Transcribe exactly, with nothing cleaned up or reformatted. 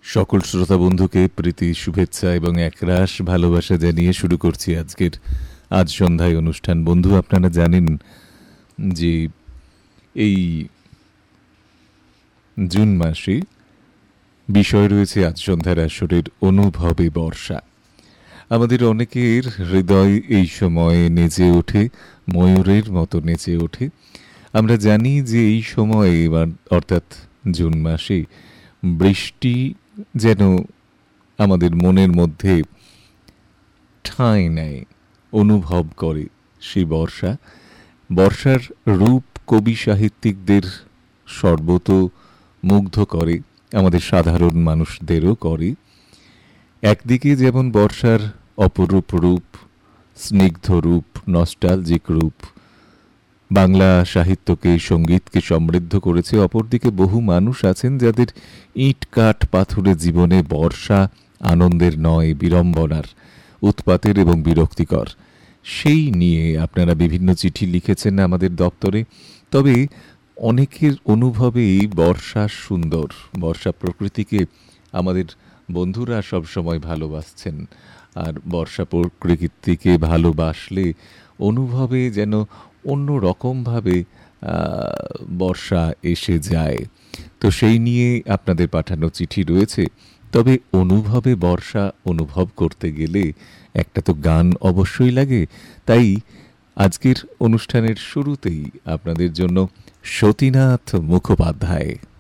সকল শ্রোতা বন্ধুকে প্রীতি শুভেচ্ছা এবং একরাশ ভালোবাসা জানিয়ে শুরু করছি আজকের আজ সন্ধ্যায় অনুষ্ঠান। বন্ধু, আপনারা জানেন যে এই জুন মাসে বিষয় রয়েছে আজ সন্ধ্যার আসরের অনুভবে বর্ষা। আমাদের অনেকের হৃদয় এই সময়ে নেচে ওঠে, ময়ূরের মতো নেচে ওঠে। আমরা জানি যে এই সময়ে অর্থাৎ জুন মাসে বৃষ্টি যেন আমাদের মনের মধ্যে ঠাঁই নেয়, অনুভব করে সেই বর্ষা। বর্ষার রূপ কবি সাহিত্যিকদের সর্বত মুগ্ধ করে, আমাদের সাধারণ মানুষদেরও করে। একদিকে যেমন বর্ষার অপরূপ রূপ, স্নিগ্ধ রূপ, নস্টালজিক রূপ বাংলা সাহিত্যকে, সঙ্গীতকে সমৃদ্ধ করেছে, অপরদিকে বহু মানুষ আছেন যাদের ইট কাঠ পাথুরে জীবনে বর্ষা আনন্দের নয়, বিড়ম্বনার, উৎপাতের এবং বিরক্তিকর। সেই নিয়ে আপনারা বিভিন্ন চিঠি লিখেছেন আমাদের দপ্তরে। তবে অনেকের অনুভবেই বর্ষা সুন্দর, বর্ষা প্রকৃতিকে আমাদের বন্ধুরা সব সময় ভালোবাসছেন। আর বর্ষা প্রকৃতিকে ভালোবাসলে অনুভবে যেন অন্য রকমভাবে বর্ষা এসে যায়। তো সেই নিয়ে আপনাদের পাঠানো চিঠি রয়েছে। তবে অনুভবে বর্ষা অনুভব করতে গেলে একটা তো গান অবশ্যই লাগে। তাই আজকের অনুষ্ঠানের শুরুতেই আপনাদের জন্য সতীনাথ মুখোপাধ্যায়